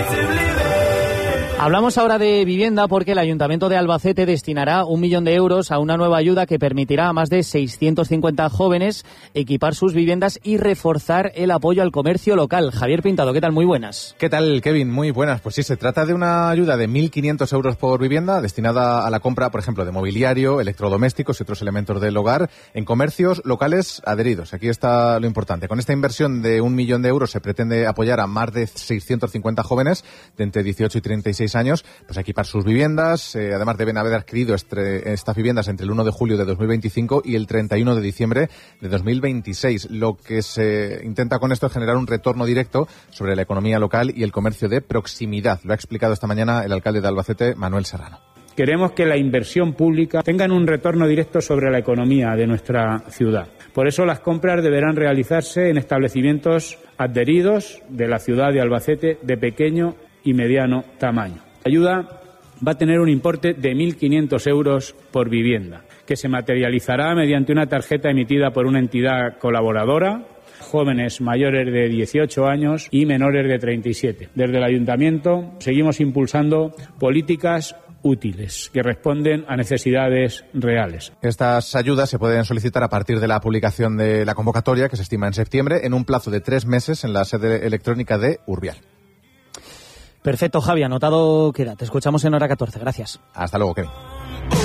Hablamos ahora de vivienda porque el Ayuntamiento de Albacete destinará 1 millón de euros a una nueva ayuda que permitirá a más de 650 jóvenes equipar sus viviendas y reforzar el apoyo al comercio local. Javier Pintado, ¿qué tal? Muy buenas. ¿Qué tal, Kevin? Muy buenas. Pues sí, se trata de una ayuda de 1.500 euros por vivienda destinada a la compra, por ejemplo, de mobiliario, electrodomésticos y otros elementos del hogar en comercios locales adheridos. Aquí está lo importante. Con esta inversión de 1 millón de euros se pretende apoyar a más de 650 jóvenes de entre 18 y 36 años, pues a equipar sus viviendas. Además deben haber adquirido estas viviendas entre el 1 de julio de 2025 y el 31 de diciembre de 2026. Lo que se intenta con esto es generar un retorno directo sobre la economía local y el comercio de proximidad. Lo ha explicado esta mañana el alcalde de Albacete, Manuel Serrano. Queremos que la inversión pública tenga un retorno directo sobre la economía de nuestra ciudad. Por eso las compras deberán realizarse en establecimientos adheridos de la ciudad de Albacete de pequeño y mediano tamaño. La ayuda va a tener un importe de 1.500 euros por vivienda, que se materializará mediante una tarjeta emitida por una entidad colaboradora, jóvenes mayores de 18 años y menores de 37. Desde el Ayuntamiento seguimos impulsando políticas útiles que responden a necesidades reales. Estas ayudas se pueden solicitar a partir de la publicación de la convocatoria, que se estima en septiembre, en un plazo de 3 meses en la sede electrónica de Urbial. Perfecto, Javi, anotado queda. Te escuchamos en hora 14. Gracias. Hasta luego, Kevin.